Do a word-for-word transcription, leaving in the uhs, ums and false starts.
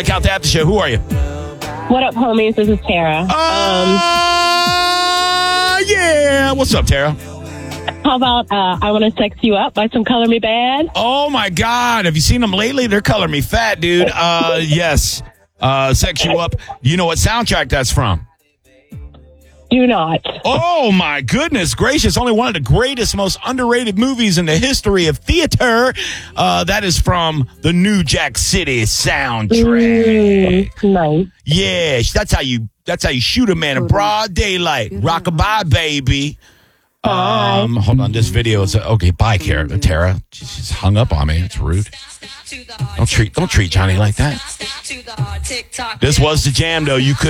Mike Out the After Show. Who are you? What up, homies? This is Tara. Uh, um, yeah. What's up, Tara? How about uh, I Want to Sex You Up by some Color Me Bad? Oh, my God. Have you seen them lately? They're Color Me Fat, dude. Uh, yes. Uh, Sex You Up. You know what soundtrack that's from? Do not. Oh, my goodness gracious. Only one of the greatest, most underrated movies in the history of theater. Uh, that is from the New Jack City soundtrack. Mm, nice. Yeah, that's how you that's how you shoot a man in broad daylight. Rockabye, baby. Bye. Um, hold on, this video is okay. Bye, Tara. Tara, she's hung up on me. It's rude. Don't treat don't treat Johnny like that. This was the jam, though. You could.